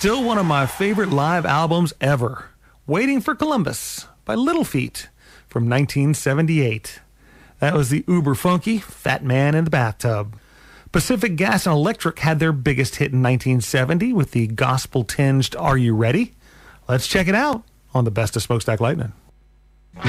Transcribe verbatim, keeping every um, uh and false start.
Still one of my favorite live albums ever. Waiting for Columbus by Little Feat from nineteen seventy-eight. That was the uber funky Fat Man in the Bathtub. Pacific Gas and Electric had their biggest hit in nineteen seventy with the gospel-tinged Are You Ready? Let's check it out on the Best of Smokestack Lightning.